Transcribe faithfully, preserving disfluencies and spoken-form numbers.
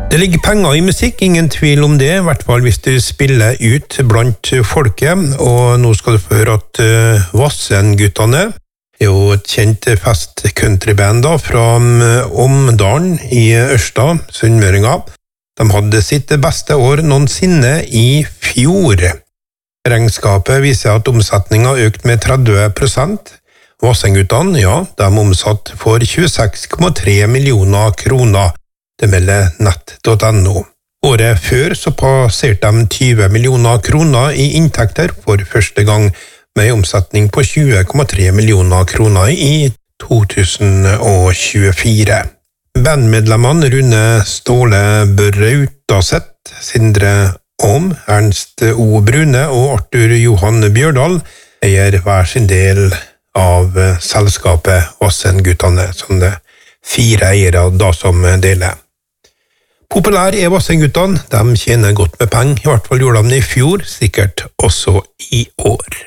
Det ligger penger i musikk, ingen tvil om det, i hvert fall hvis du spiller ut blant folket, og nå skal du få høre at uh, Vassendguttene er jo et kjent fest countryband da, fra Omdalen i Ørsta, Sunnmøringa. De hadde sitt beste år noensinne i fjor. Regnskapet viser at omsetningen har økt med tretti prosent. Vassendguttene, ja, de omsatt for tjueseks komma tre millioner kroner. Det melder nett punktum no. Året før så passerte de tyve millioner kroner i inntekter for første gang, med en omsetning på tjue komma tre millioner kroner i to tusen tjuefire. Bandmedlemmene Rune Ståle Børre-Utaseth, Sindre Aam, Ernst O. Brune og Arthur Johan Bjørdal eier hver sin del av selskapet Vassendguttene, som det fire eiere da som deler. Populær er Vassendguttene, de tjener godt med penger, i hvert fall gjorde de det i fjor, sikkert også i år.